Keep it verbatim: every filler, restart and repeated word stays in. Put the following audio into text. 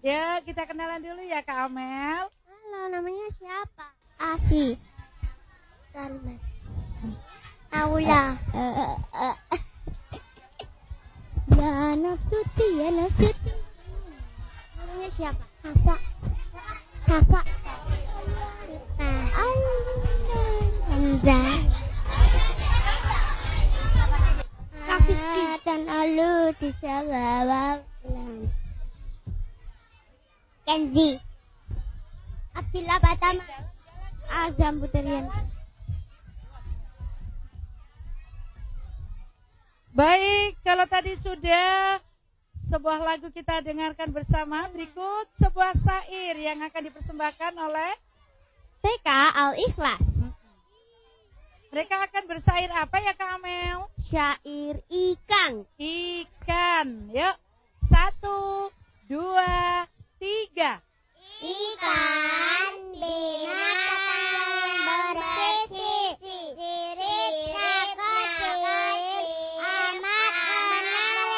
Ya, kita kenalan dulu ya Kak Amel. Halo, namanya siapa? Afi. Salman. Aula. Ya nafsuti, ya nafsuti. Namanya siapa? Hafa. Hafa. Kita. Hamza. Kafiski. Dan alu tisabawab. Kenzi. Abdillah Batama. Azam Buterian. Baik, kalau tadi sudah sebuah lagu kita dengarkan bersama, berikut sebuah syair yang akan dipersembahkan oleh T K Al-Ikhlas. Mereka akan bersair apa ya Kak Amel? Syair ikan. Ikan. Yuk, satu, dua, tiga. Ikan